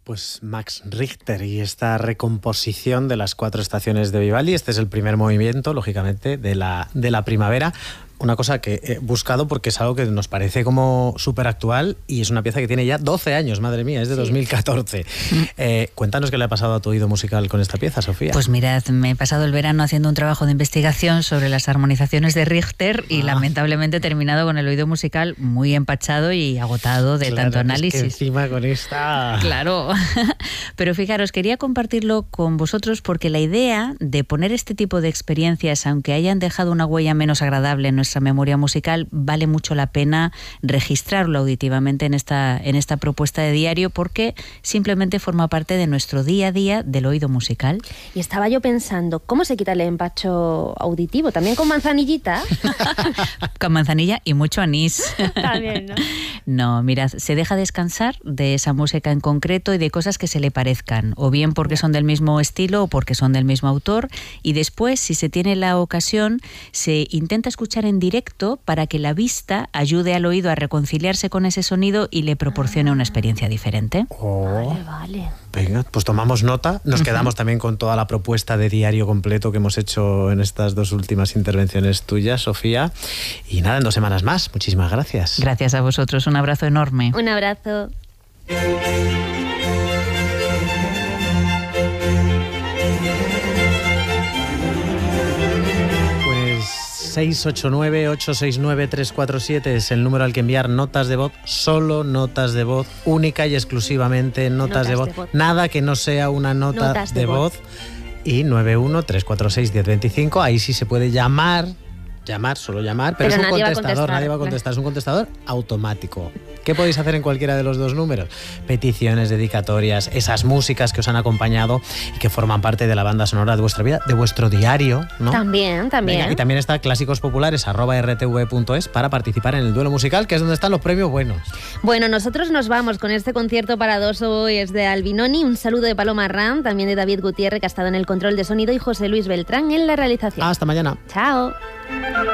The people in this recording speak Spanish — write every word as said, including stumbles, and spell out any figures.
Pues Max Richter y esta recomposición de las cuatro estaciones de Vivaldi. Este es el primer movimiento, lógicamente, de la, de la primavera. Una cosa que he buscado porque es algo que nos parece como súper actual y es una pieza que tiene ya doce años, madre mía, es de sí. dos mil catorce. Eh, cuéntanos qué le ha pasado a tu oído musical con esta pieza, Sofía. Pues mirad, me he pasado el verano haciendo un trabajo de investigación sobre las armonizaciones de Richter y ah. lamentablemente he terminado con el oído musical muy empachado y agotado de claro, tanto análisis. Es que encima con esta... Claro, pero fijaros, quería compartirlo con vosotros porque la idea de poner este tipo de experiencias, aunque hayan dejado una huella menos agradable en nuestra memoria musical, vale mucho la pena registrarlo auditivamente en esta, en esta propuesta de diario porque simplemente forma parte de nuestro día a día del oído musical. Y estaba yo pensando, ¿cómo se quita el empacho auditivo? ¿También con manzanillita? Con manzanilla y mucho anís. También, ¿no? No, mirad, se deja descansar de esa música en concreto y de cosas que se le parezcan, o bien porque son del mismo estilo o porque son del mismo autor, y después, si se tiene la ocasión, se intenta escuchar en directo para que la vista ayude al oído a reconciliarse con ese sonido y le proporcione una experiencia diferente. Oh, vale, vale. Venga, pues tomamos nota. Nos uh-huh. quedamos también con toda la propuesta de diario completo que hemos hecho en estas dos últimas intervenciones tuyas, Sofía. Y nada, en dos semanas más. Muchísimas gracias. Gracias a vosotros. Un abrazo enorme. Un abrazo. seis ocho nueve, ocho seis nueve, tres cuatro siete es el número al que enviar notas de voz, solo notas de voz, única y exclusivamente notas, notas de, voz. de voz, nada que no sea una nota notas de, de voz. voz. Y nueve uno, tres cuatro seis, uno cero dos cinco, ahí sí se puede llamar, llamar, solo llamar, pero, pero es un contestador, va nadie va a contestar, es un contestador automático. ¿Qué podéis hacer en cualquiera de los dos números? Peticiones, dedicatorias, esas músicas que os han acompañado y que forman parte de la banda sonora de vuestra vida, de vuestro diario, ¿no? También, también. Venga, y también está clásicos populares arroba r t v punto es para participar en el duelo musical, que es donde están los premios buenos. Bueno, nosotros nos vamos con este concierto para dos oboes de Albinoni. Un saludo de Paloma Ram, también de David Gutiérrez, que ha estado en el control de sonido, y José Luis Beltrán en la realización. Hasta mañana. Chao.